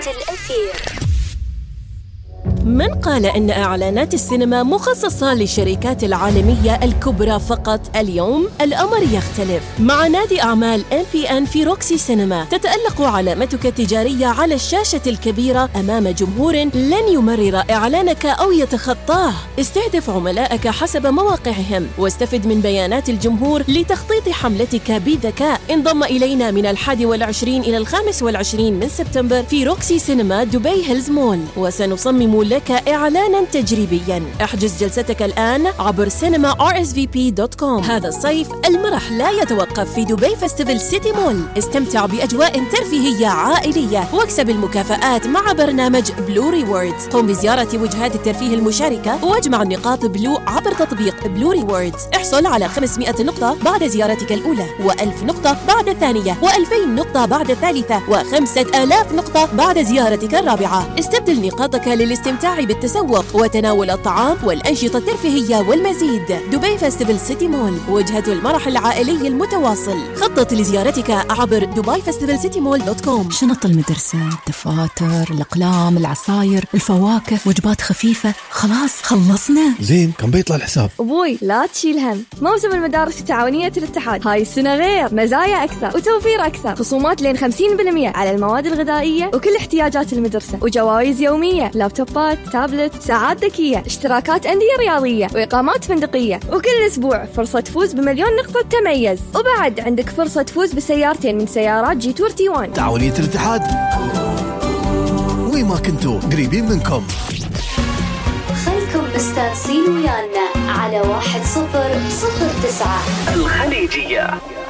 الأثير. من قال إن إعلانات السينما مخصصة للشركات العالمية الكبرى فقط؟ اليوم الأمر يختلف. مع نادي أعمال MPN في روكسي سينما تتألق علامتك التجارية على الشاشة الكبيرة أمام جمهور لن يمرر إعلانك أو يتخطاه. استهدف عملائك حسب مواقعهم واستفد من بيانات الجمهور لتخطيط حملتك بذكاء. انضم إلينا من 21 إلى 25 من سبتمبر في روكسي سينما دبي هيلز مول، وسنصمم لك إعلانا تجريبيا. احجز جلستك الآن عبر cinema.rsvp.com. هذا الصيف المرح لا يتوقف في دبي فيستيفال سيتي مول. استمتع بأجواء ترفيهية عائلية واكسب المكافآت مع برنامج بلو ريوردز. قم بزيارة وجهات الترفيه المشاركة واجمع نقاط بلو عبر تطبيق بلو ريوردز. احصل على 500 نقطة بعد زيارتك الأولى، و1000 نقطة بعد الثانية، و2000 نقطة بعد الثالثة، و5000 نقطة بعد زيارتك الرابعة. استبدل نقاطك للاستمتاع بالتسوق وتناول الطعام والأنشطة الترفيهية والمزيد. دبي فيستيفال سيتي مول، وجهة المرح العائلي المتواصل. خطط لزيارتك عبر dubaifestivalcitymall.com. شنط المدرسة، الدفاتر، الأقلام، العصاير، الفواكه، وجبات خفيفة. خلاص خلصنا. زين، كم بيطلع الحساب؟ أبوي لا تشيل هم، موسم المدارس التعاونية الاتحاد هاي السنة غير، مزايا أكثر وتوفير أكثر، خصومات لين 50% على المواد الغذائية وكل احتياجات المدرسة، وجوائز يومية، لابتوبات، تابلت، ساعات ذكية، اشتراكات أندية رياضية، وإقامات فندقية. وكل أسبوع فرصة تفوز بمليون نقطة تميز، وبعد عندك فرصة تفوز بسيارتين من سيارات جي تور T1. تعاونية الاتحاد، وين ما كنتوا قريبين منكم. خلكم مستانسين ويانا على 1009 الخليجية.